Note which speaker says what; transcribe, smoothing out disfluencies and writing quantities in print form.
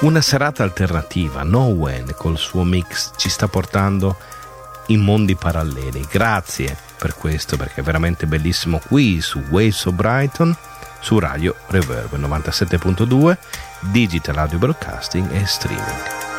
Speaker 1: Una serata alternativa, Nowen col suo mix ci sta portando in mondi paralleli. Grazie per questo, perché è veramente bellissimo qui su Waves of Brighton, su Radio Reverb 97.2, Digital Audio Broadcasting e Streaming.